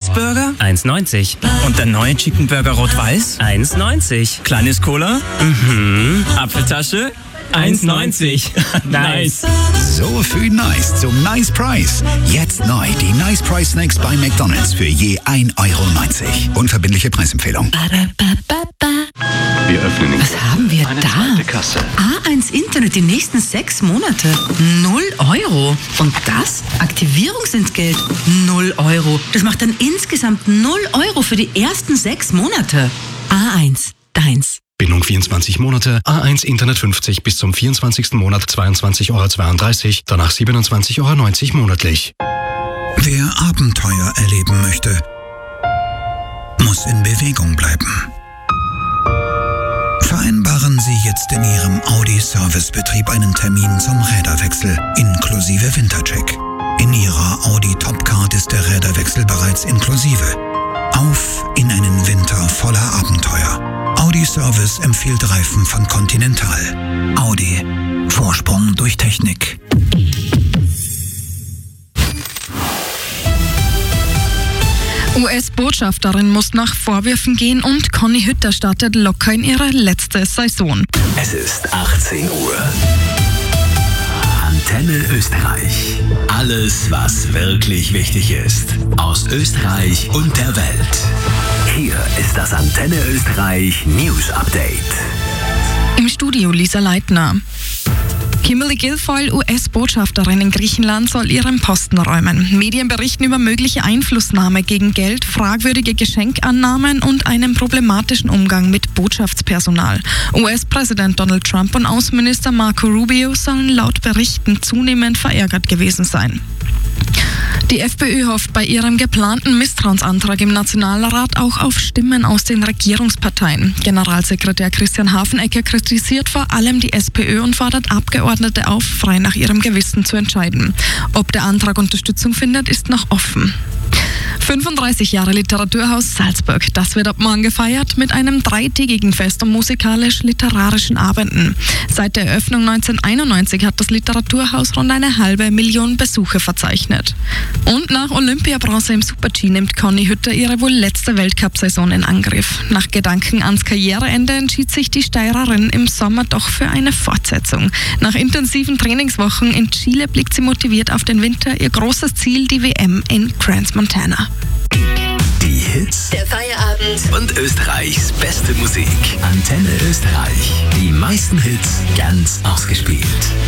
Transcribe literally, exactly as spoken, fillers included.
Cheeseburger? eins neunzig. Und der neue Chicken Burger Rot-Weiß? eins neunzig. Kleines Cola? Mhm. Apfeltasche? eins neunzig. Nice. So viel Nice zum Nice Price. Jetzt neu die Nice Price Snacks bei McDonald's für je ein Euro neunzig. Unverbindliche Preisempfehlung. Wir öffnen den Was haben wir Eine da? zweite Kasse. A eins Internet die nächsten sechs Monate. Null Euro. Und das? Aktivierungsentgelt. Null Euro. Das macht dann insgesamt null Euro für die ersten sechs Monate. A eins. Deins. Bindung vierundzwanzig Monate, A eins Internet fünfzig bis zum vierundzwanzigsten Monat zweiundzwanzig Euro zweiunddreißig, danach siebenundzwanzig Euro neunzig monatlich. Wer Abenteuer erleben möchte, muss in Bewegung bleiben. Vereinbaren Sie jetzt in Ihrem Audi-Servicebetrieb einen Termin zum Räderwechsel inklusive Wintercheck. In Ihrer Audi Topcard ist der Räderwechsel bereits inklusive. Auf in einen Winter voller Abenteuer. Audi Service empfiehlt Reifen von Continental. Audi. Vorsprung durch Technik. U S-Botschafterin muss nach Vorwürfen gehen und Conny Hütter startet locker in ihre letzte Saison. Es ist achtzehn Uhr. Antenne Österreich. Alles, was wirklich wichtig ist. Aus Österreich und der Welt. Hier ist das Antenne Österreich News Update. Im Studio Lisa Leitner. Kimberly Guilfoyle, U S-Botschafterin in Griechenland, soll ihren Posten räumen. Medien berichten über mögliche Einflussnahme gegen Geld, fragwürdige Geschenkannahmen und einen problematischen Umgang mit Botschaftspersonal. U S-Präsident Donald Trump und Außenminister Marco Rubio sollen laut Berichten zunehmend verärgert gewesen sein. Die FPÖ hofft bei ihrem geplanten Misstrauensantrag im Nationalrat auch auf Stimmen aus den Regierungsparteien. Generalsekretär Christian Hafenecker kritisiert vor allem die SPÖ und fordert Abgeordnete auf, frei nach ihrem Gewissen zu entscheiden. Ob der Antrag Unterstützung findet, ist noch offen. fünfunddreißig Jahre Literaturhaus Salzburg. Das wird ab morgen gefeiert mit einem dreitägigen Fest und musikalisch-literarischen Abenden. Seit der Eröffnung neunzehnhunderteinundneunzig hat das Literaturhaus rund eine halbe Million Besucher verzeichnet. Und nach Olympiabronze im Super-G nimmt Conny Hütter ihre wohl letzte Weltcup-Saison in Angriff. Nach Gedanken ans Karriereende entschied sich die Steirerin im Sommer doch für eine Fortsetzung. Nach intensiven Trainingswochen in Chile blickt sie motiviert auf den Winter. Ihr großes Ziel, die W M in Crans Montana. Die Hits, Der Feierabend. und Österreichs beste Musik. Antenne Österreich. Die meisten Hits ganz ausgespielt.